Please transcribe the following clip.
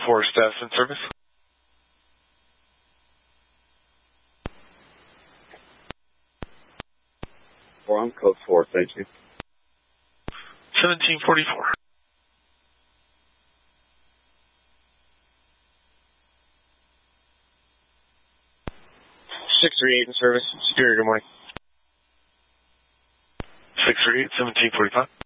4 staff in service. We're on code 4, thank you. 1744. 638 in service. Superior, good morning. 638, 1745.